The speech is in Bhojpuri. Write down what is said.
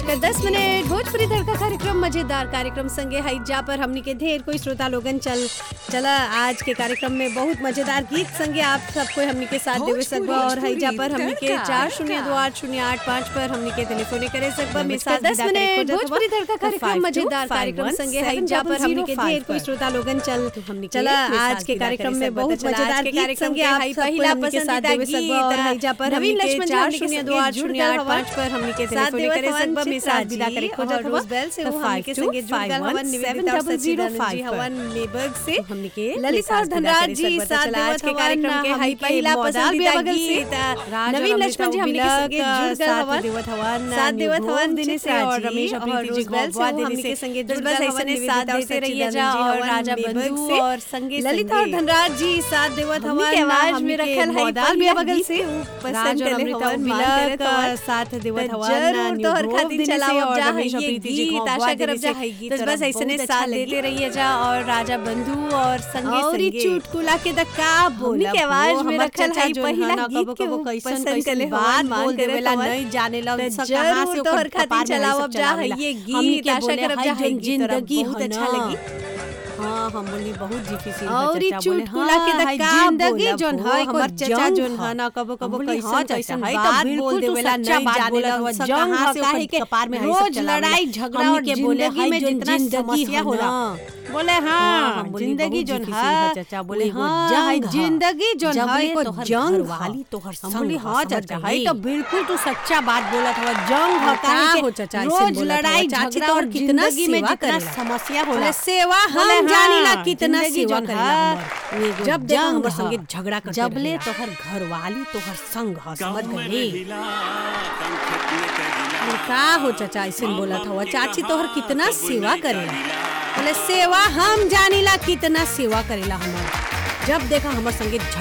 10 मिनट भोजपुरी तड़का कार्यक्रम मजेदार कार्यक्रम संगे हैजा पर हमनी के ढेर कोई श्रोता लोगन चला आज के कार्यक्रम में बहुत मजेदार गीत संगे आप सबको हमनी के साथ देवे सकबा और हैजा पर हमनी के 402808 पर हमनी के टेलीफोन करे सकबा मिसाल 10 मिनट भोजपुरी तड़का कार्यक्रम मजेदार कार्यक्रम संगे हैजा पर हमनी के ढेर कोई श्रोता लोगन चला आज के कार्यक्रम में बहुत मजेदार गीत संगे आप पहिला पसंदीदा देवे सकबा और हैजा पर हमनी के 402808 पर हमनी के टेलीफोन करे सकबा मिसाल विदा करे खोजा रोज बेल से हमनी के संगे जुड़ल हवन निवेदिता सचिदानंद हवन नेबर्ग से हमनी के ललिता धनराज जी साथ देवत के कार्यक्रम के हाई पहिला पसंदीदा गीत नवीन लक्ष्मण जी हमनी के संगे जुड़ल हवन साथ देवत हवन दिनेश और रमेश प्रीति जी बेल से हमनी के संगे जुड़ल हवन साथ देते रहिए जा और राजा बंधु और संगे ललिता और धनराज जी साथ देवत हवन के आवाज में रखल है दाल बगल से पसंद करे हवन मिला साथ देवत हवन तोहर खातिर चलाओ जा ये गीत आशा करब जा है गीत बस ऐसने साथ देते रहिए जा और राजा बंधु और संगे संगे चुटकुला के द का बोला के आवाज में रखल है पहिला गीत के कैसन कैसन बात बोल देवेला नहीं जाने ला कहां से तोहर खातिर चलाओ जा है ये गीत आशा करब जा है जिंदगी बहुत अच्छा लगी हां हम बोली बहुत डिफिकल्ट और चुटकुला के द का जिंदगी जोन है हमर चाचा जोन है ना कबो कबो कैसन कैसन बात बोल देवेला नहीं जाने ला कहां से काहे के कपार में रोज लड़ाई झगड़ा और जिंदगी में जितना समस्या होला बोले हाँ जिंदगी जोन है चाचा बोले हाँ जिंदगी जोन है को जंग वाली तोहर बोली हाँ चाचा है तो बिल्कुल तू सच्चा बात बोला था जंग होता है हो चाचा रोज लड़ाई झगड़ा और कितना में जितना समस्या होला सेवा हम जानिला कितना सेवा करेला जब देखो हमर संगे झगड़ा कर जब ले तोहर घरवाली तोहर संग ह समझ गई का हो चाचा ऐसे बोला था चाची तोहर कितना सेवा करेला बोले सेवा हम जानिला कितना सेवा करेला हमर जब देखा हमर संगे